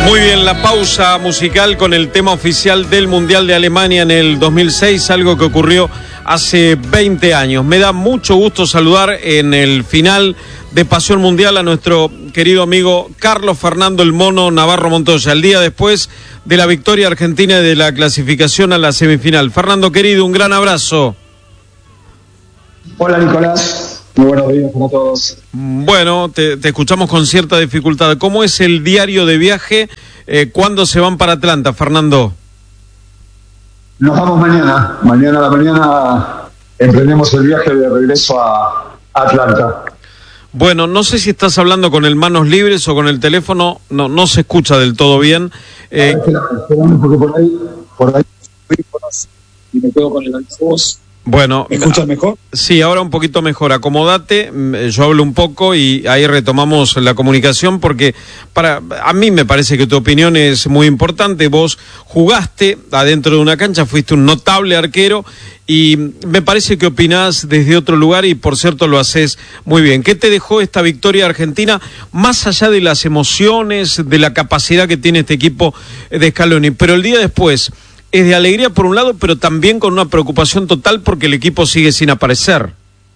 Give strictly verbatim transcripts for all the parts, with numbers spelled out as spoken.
Muy bien, la pausa musical con el tema oficial del Mundial de Alemania en el dos mil seis, algo que ocurrió hace veinte años. Me da mucho gusto saludar en el final de Pasión Mundial a nuestro querido amigo Carlos Fernando El Mono Navarro Montoya, el día después de la victoria argentina y de la clasificación a la semifinal. Fernando, querido, un gran abrazo. Hola, Nicolás. Muy buenos días para todos. Bueno, te, te escuchamos con cierta dificultad. ¿Cómo es el diario de viaje? Eh, ¿Cuándo se van para Atlanta, Fernando? Nos vamos mañana. Mañana a la mañana emprendemos el viaje de regreso a Atlanta. Bueno, no sé si estás hablando con el manos libres o con el teléfono. No, no se escucha del todo bien. Eh... Esperamos porque por ahí, por ahí, y me quedo con el altavoz. Bueno, ¿me escuchas mejor? Sí, ahora un poquito mejor. Acomódate, yo hablo un poco y ahí retomamos la comunicación porque para a mí me parece que tu opinión es muy importante. Vos jugaste adentro de una cancha, fuiste un notable arquero y me parece que opinás desde otro lugar y por cierto lo haces muy bien. ¿Qué te dejó esta victoria argentina más allá de las emociones, de la capacidad que tiene este equipo de Scaloni? Pero el día después es de alegría por un lado, pero también con una preocupación total porque el equipo sigue sin aparecer.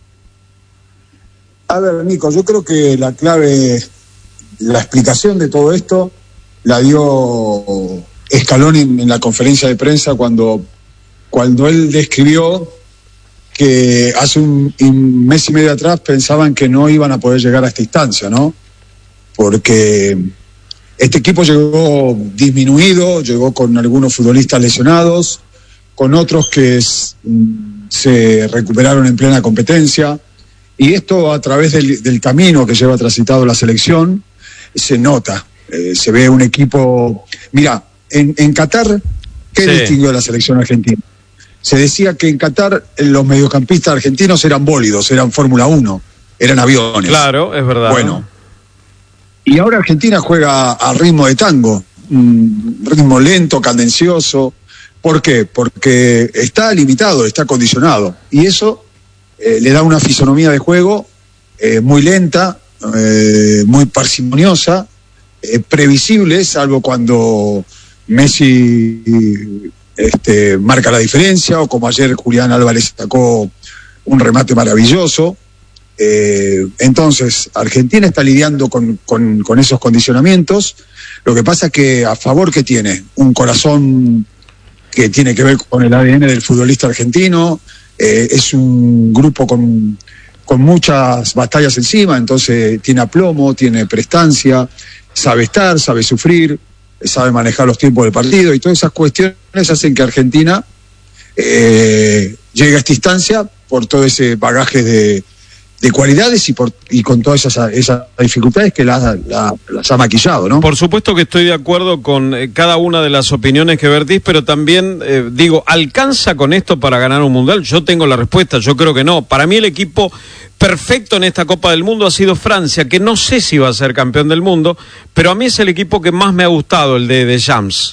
A ver, Nico, yo creo que la clave, la explicación de todo esto la dio Scaloni en, en la conferencia de prensa cuando, cuando él describió que hace un, un mes y medio atrás pensaban que no iban a poder llegar a esta instancia, ¿no? Porque este equipo llegó disminuido, llegó con algunos futbolistas lesionados, con otros que es, se recuperaron en plena competencia, y esto a través del, del camino que lleva transitado la selección, se nota, eh, se ve un equipo... Mira, en, en Qatar, ¿qué sí. distinguió la selección argentina? Se decía que en Qatar los mediocampistas argentinos eran bólidos, eran Fórmula uno, eran aviones. Claro, es verdad. Bueno, y ahora Argentina juega a ritmo de tango, un ritmo lento, cadencioso. ¿Por qué? Porque está limitado, está condicionado. Y eso eh, le da una fisonomía de juego eh, muy lenta, eh, muy parsimoniosa, eh, previsible, salvo cuando Messi este, marca la diferencia, o como ayer Julián Álvarez sacó un remate maravilloso. Eh, entonces, Argentina está lidiando con, con, con esos condicionamientos. Lo que pasa es que a favor que tiene un corazón que tiene que ver con el A D N del futbolista argentino, eh, es un grupo con, con muchas batallas encima, entonces tiene aplomo, tiene prestancia, sabe estar, sabe sufrir, sabe manejar los tiempos del partido, y todas esas cuestiones hacen que Argentina eh, llegue a esta instancia por todo ese bagaje de de cualidades y por y con todas esas, esas dificultades que las la, las ha maquillado, ¿no? Por supuesto que estoy de acuerdo con eh, cada una de las opiniones que vertís, pero también eh, digo, ¿alcanza con esto para ganar un mundial? Yo tengo la respuesta, yo creo que no. Para mí el equipo perfecto en esta Copa del Mundo ha sido Francia, que no sé si va a ser campeón del mundo, pero a mí es el equipo que más me ha gustado, el de Deschamps.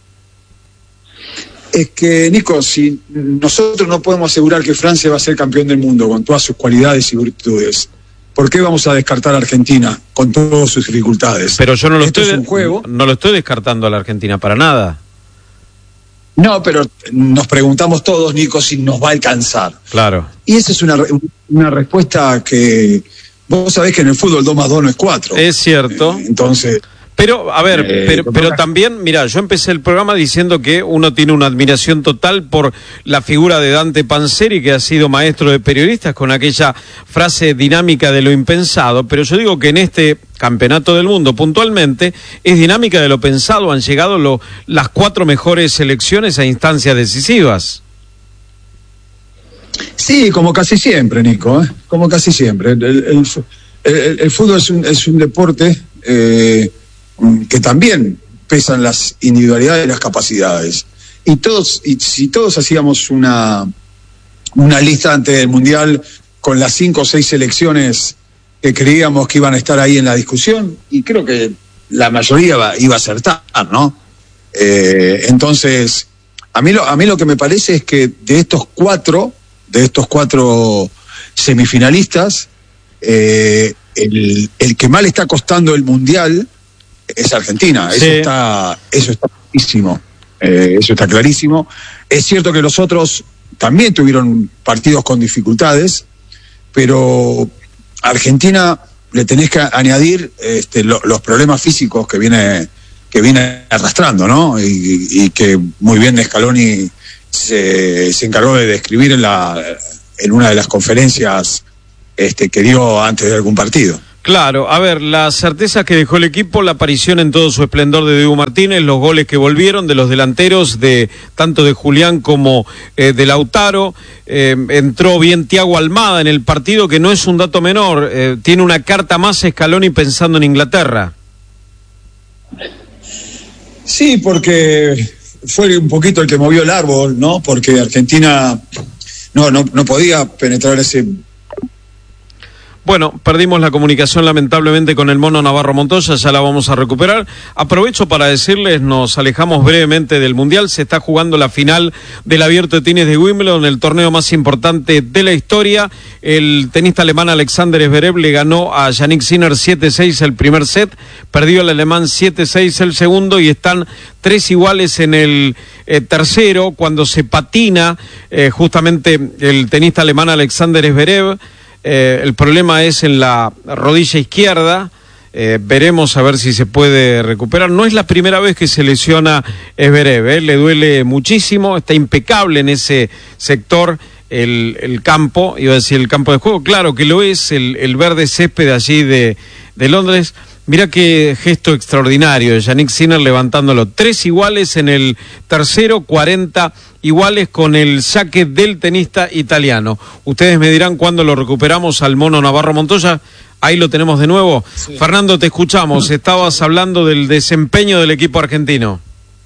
Es que, Nico, si nosotros no podemos asegurar que Francia va a ser campeón del mundo con todas sus cualidades y virtudes, ¿por qué vamos a descartar a Argentina con todas sus dificultades? Pero yo no lo Esto estoy es un juego. No lo estoy descartando a la Argentina para nada. No, pero nos preguntamos todos, Nico, si nos va a alcanzar. Claro. Y esa es una, una respuesta que vos sabés que en el fútbol dos más dos no es cuatro. Es cierto. Eh, entonces... Pero, a ver, eh, pero, pero también, mira, yo empecé el programa diciendo que uno tiene una admiración total por la figura de Dante Panzeri, que ha sido maestro de periodistas con aquella frase dinámica de lo impensado, pero yo digo que en este campeonato del mundo puntualmente es dinámica de lo pensado, han llegado lo, las cuatro mejores selecciones a instancias decisivas. Sí, como casi siempre, Nico, ¿eh? como casi siempre. El, el, el, el fútbol es un, es un deporte... Eh, que también pesan las individualidades y las capacidades. Y todos, y si todos hacíamos una, una lista antes del Mundial con las cinco o seis selecciones que creíamos que iban a estar ahí en la discusión, y creo que la mayoría va, iba a acertar, ¿no? Eh, entonces, a mí, lo, a mí lo que me parece es que de estos cuatro, de estos cuatro semifinalistas, eh, el, el que más le está costando el Mundial es Argentina. Sí. Eso está, eso está clarísimo. Eh, eso está clarísimo. Es cierto que los otros también tuvieron partidos con dificultades, pero a Argentina le tenés que añadir este, lo, los problemas físicos que viene, que viene arrastrando, ¿no? Y, y que muy bien Scaloni se, se encargó de describir en, la, en una de las conferencias este, que dio antes de algún partido. Claro, a ver, la certeza que dejó el equipo, la aparición en todo su esplendor de Diego Martínez, los goles que volvieron de los delanteros, de tanto de Julián como eh, de Lautaro, eh, entró bien Thiago Almada en el partido, que no es un dato menor, eh, tiene una carta más Scaloni pensando en Inglaterra. Sí, porque fue un poquito el que movió el árbol, ¿no? Porque Argentina no, no, no podía penetrar ese... Bueno, perdimos la comunicación lamentablemente con el Mono Navarro Montoya, ya la vamos a recuperar. Aprovecho para decirles, nos alejamos brevemente del Mundial, se está jugando la final del Abierto de Tenis de Wimbledon, el torneo más importante de la historia. El tenista alemán Alexander Zverev le ganó a Jannik Sinner siete seis el primer set, perdió el alemán siete seis el segundo y están tres iguales en el eh, tercero, cuando se patina eh, justamente el tenista alemán Alexander Zverev. Eh, el problema es en la rodilla izquierda, eh, veremos a ver si se puede recuperar. No es la primera vez que se lesiona Zverev, eh, le duele muchísimo, está impecable en ese sector el, el campo, iba a decir el campo de juego, claro que lo es, el, el verde césped allí de, de Londres. Mirá qué gesto extraordinario de Jannik Sinner levantándolo. Tres iguales en el tercero, cuarenta iguales con el saque del tenista italiano. Ustedes me dirán cuándo lo recuperamos al Mono Navarro Montoya. Ahí lo tenemos de nuevo. Sí. Fernando, te escuchamos. Estabas hablando del desempeño del equipo argentino.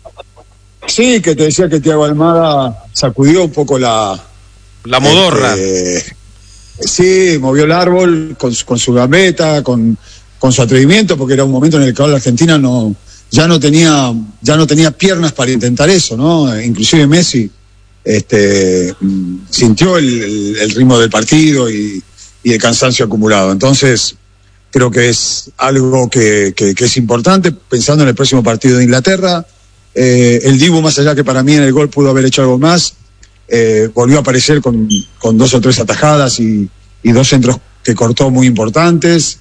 Sí, que te decía que Thiago Almada sacudió un poco la... La modorra. Este, sí, movió el árbol con, con su gambeta, con... con su atrevimiento, porque era un momento en el que la Argentina no ya no tenía ya no tenía piernas para intentar eso, ¿no? Inclusive Messi este sintió el, el, el ritmo del partido y, y el cansancio acumulado. Entonces creo que es algo que, que, que es importante pensando en el próximo partido de Inglaterra. Eh, el Dibu, más allá que para mí en el gol pudo haber hecho algo más, eh, volvió a aparecer con, con dos o tres atajadas y, y dos centros que cortó muy importantes.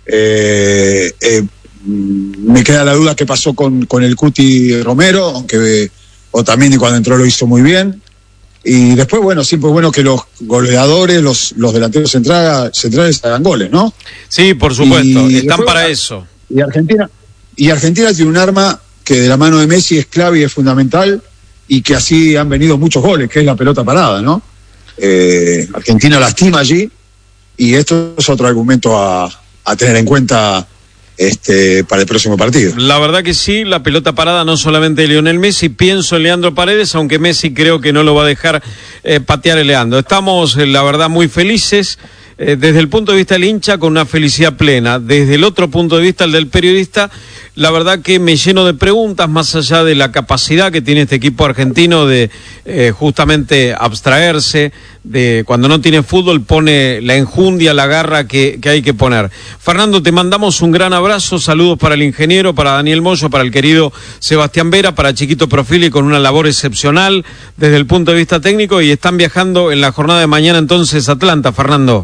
Eh, eh, me queda la duda qué pasó con, con el Cuti Romero, aunque eh, o también cuando entró lo hizo muy bien. Y después, bueno, siempre es bueno que los goleadores, los, los delanteros centrales, centrales hagan goles, ¿no? Sí, por supuesto, y están después, para eso. Y Argentina, y Argentina tiene un arma que de la mano de Messi es clave y es fundamental, y que así han venido muchos goles, que es la pelota parada, ¿no? Eh, Argentina lastima allí, y esto es otro argumento a a tener en cuenta este para el próximo partido. La verdad que sí, la pelota parada no solamente de Lionel Messi, pienso en Leandro Paredes, aunque Messi creo que no lo va a dejar eh, patear el Leandro. Estamos, eh, la verdad, muy felices, eh, desde el punto de vista del hincha, con una felicidad plena. Desde el otro punto de vista, el del periodista, la verdad que me lleno de preguntas, más allá de la capacidad que tiene este equipo argentino de eh, justamente abstraerse, de cuando no tiene fútbol pone la enjundia, la garra que, que hay que poner. Fernando, te mandamos un gran abrazo, saludos para el ingeniero, para Daniel Moyo, para el querido Sebastián Vera, para Chiquito Profili, con una labor excepcional desde el punto de vista técnico, y están viajando en la jornada de mañana entonces a Atlanta, Fernando.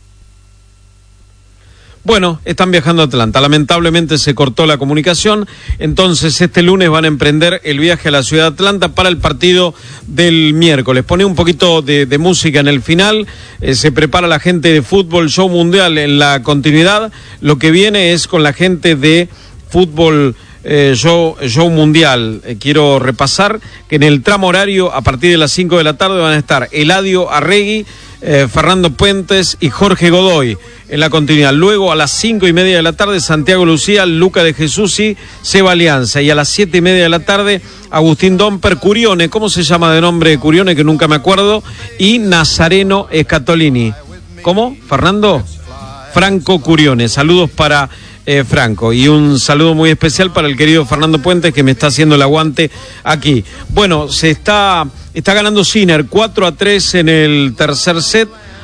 Bueno, están viajando a Atlanta, lamentablemente se cortó la comunicación, entonces este lunes van a emprender el viaje a la ciudad de Atlanta para el partido del miércoles. Pone un poquito de, de música en el final, eh, se prepara la gente de Fútbol Show Mundial en la continuidad, lo que viene es con la gente de Fútbol eh, Show, Show Mundial. Eh, quiero repasar que en el tramo horario a partir de las cinco de la tarde van a estar Eladio Arregui, eh, Fernando Puentes y Jorge Godoy en la continuidad. Luego a las cinco y media de la tarde Santiago Lucía, Luca de Jesús y Seba Alianza. Y a las siete y media de la tarde Agustín Domper, Curione, ¿cómo se llama de nombre Curione? Que nunca me acuerdo. Y Nazareno Escatolini. ¿Cómo? ¿Fernando? Franco Curione. Saludos para eh, Franco. Y un saludo muy especial para el querido Fernando Puentes, que me está haciendo el aguante aquí. Bueno, se está, está ganando Sinner cuatro a tres en el tercer set.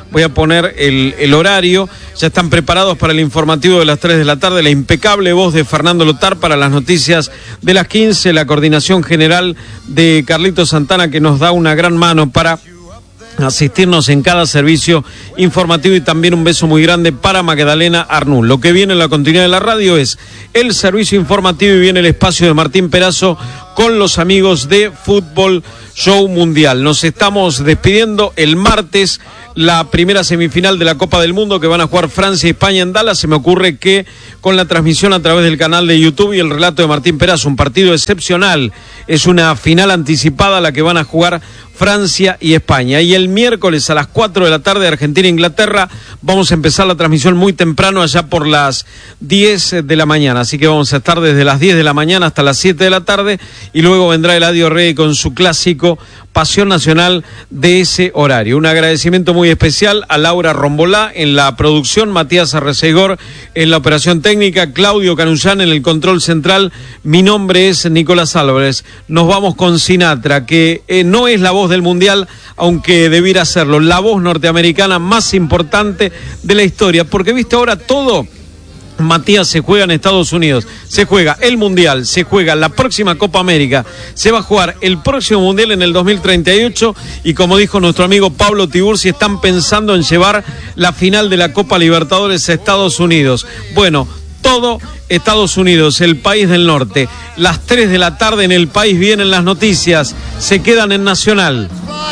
voy a poner el, el horario. Ya están preparados para el informativo de las tres de la tarde, la impecable voz de Fernando Lotar para las noticias de las quince, la coordinación general de Carlitos Santana, que nos da una gran mano para asistirnos en cada servicio informativo, y también un beso muy grande para Magdalena Arnul. Lo que viene en la continuidad de la radio es el servicio informativo y viene el espacio de Martín Perazo con los amigos de Fútbol Show Mundial. Nos estamos despidiendo. El martes, la primera semifinal de la Copa del Mundo, que van a jugar Francia y España en Dallas. Se me ocurre que con la transmisión a través del canal de YouTube y el relato de Martín Perazo, un partido excepcional. Es una final anticipada la que van a jugar Francia y España. Y el miércoles a las cuatro de la tarde, Argentina-Inglaterra, vamos a empezar la transmisión muy temprano, allá por las diez de la mañana. Así que vamos a estar desde las diez de la mañana hasta las siete de la tarde, y luego vendrá Eladio Rey con su clásico Pasión Nacional de ese horario. Un agradecimiento muy especial a Laura Rombolá en la producción, Matías Arrecegor en la operación técnica, Claudio Canuyán en el control central. Mi nombre es Nicolás Álvarez. Nos vamos con Sinatra, que eh, no es la voz del Mundial, aunque debiera serlo, la voz norteamericana más importante de la historia, porque viste ahora todo, Matías, se juega en Estados Unidos, se juega el Mundial, se juega la próxima Copa América, se va a jugar el próximo Mundial en el dos mil treinta y ocho, y como dijo nuestro amigo Pablo Tiburci, están pensando en llevar la final de la Copa Libertadores a Estados Unidos. Bueno, todo Estados Unidos, el país del norte. Las tres de la tarde en El País vienen las noticias, se quedan en Nacional.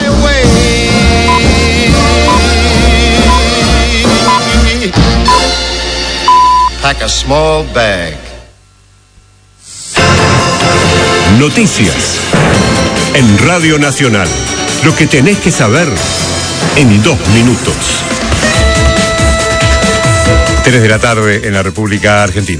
Pack a small bag. Noticias en Radio Nacional. Lo que tenés que saber en dos minutos. tres de la tarde en la República Argentina.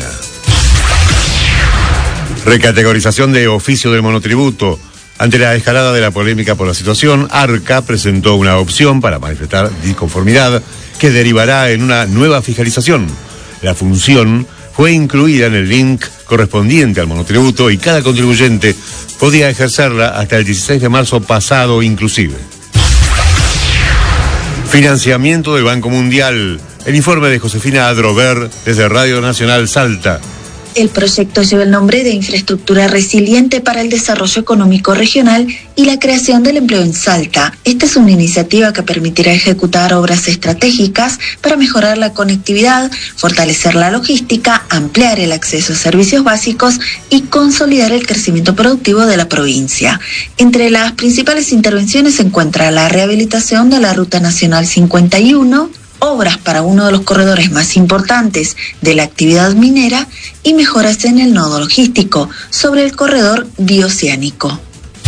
Recategorización de oficio del monotributo. Ante la escalada de la polémica por la situación, ARCA presentó una opción para manifestar disconformidad que derivará en una nueva fiscalización. La función fue incluida en el link correspondiente al monotributo y cada contribuyente podía ejercerla hasta el dieciséis de marzo pasado inclusive. Financiamiento del Banco Mundial. El informe de Josefina Adrover desde Radio Nacional Salta. El proyecto lleva el nombre de Infraestructura Resiliente para el Desarrollo Económico Regional y la creación del empleo en Salta. Esta es una iniciativa que permitirá ejecutar obras estratégicas para mejorar la conectividad, fortalecer la logística, ampliar el acceso a servicios básicos y consolidar el crecimiento productivo de la provincia. Entre las principales intervenciones se encuentra la rehabilitación de la Ruta Nacional cincuenta y uno, obras para uno de los corredores más importantes de la actividad minera y mejoras en el nodo logístico sobre el corredor bioceánico.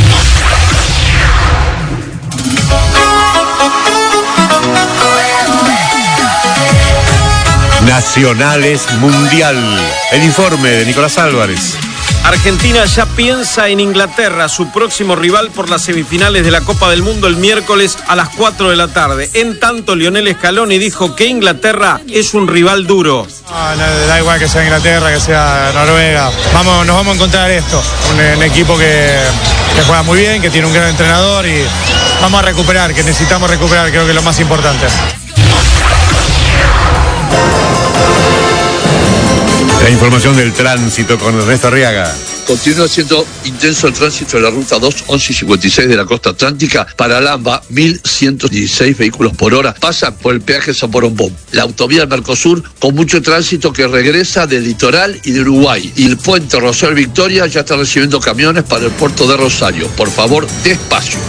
Nacionales Mundial. El informe de Nicolás Álvarez. Argentina ya piensa en Inglaterra, su próximo rival por las semifinales de la Copa del Mundo el miércoles a las cuatro de la tarde. En tanto, Lionel Scaloni dijo que Inglaterra es un rival duro. No, no, da igual que sea Inglaterra, que sea Noruega. Vamos, nos vamos a encontrar esto. Un, un equipo que, que juega muy bien, que tiene un gran entrenador y vamos a recuperar, que necesitamos recuperar, creo que es lo más importante. La información del tránsito con Ernesto Arriaga. Continúa siendo intenso el tránsito de la ruta dos, once y cincuenta y seis de la costa atlántica. Para Lamba, mil ciento dieciséis vehículos por hora pasan por el peaje San Borombón. La autovía del Mercosur con mucho tránsito que regresa del litoral y de Uruguay. Y el puente Rosario Victoria ya está recibiendo camiones para el puerto de Rosario. Por favor, despacio.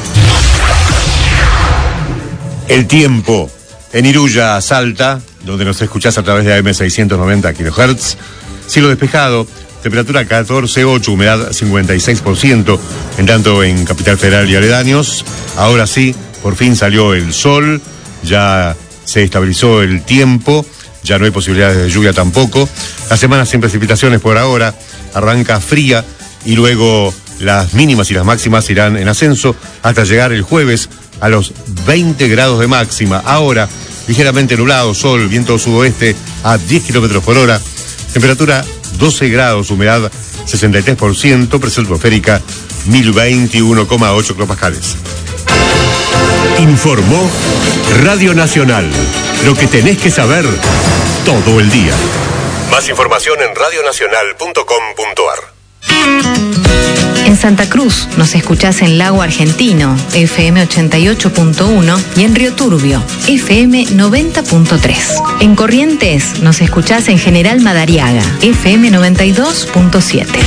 El tiempo en Iruya, Salta, donde nos escuchás a través de A M seiscientos noventa kilohertz. Cielo despejado, temperatura catorce coma ocho, humedad cincuenta y seis por ciento, en tanto en Capital Federal y aledaños. Ahora sí, por fin salió el sol, ya se estabilizó el tiempo, ya no hay posibilidades de lluvia tampoco. La semana sin precipitaciones por ahora, arranca fría y luego las mínimas y las máximas irán en ascenso hasta llegar el jueves a los veinte grados de máxima. Ahora, ligeramente nublado, sol, viento sudoeste a diez kilómetros por hora. Temperatura doce grados, humedad sesenta y tres por ciento, presión atmosférica mil veintiuno coma ocho hectopascales. Informó Radio Nacional. Lo que tenés que saber todo el día. Más información en radio nacional punto com punto a r. En Santa Cruz nos escuchás en Lago Argentino, F M ochenta y ocho punto uno, y en Río Turbio, F M noventa punto tres. En Corrientes nos escuchás en General Madariaga, F M noventa y dos punto siete.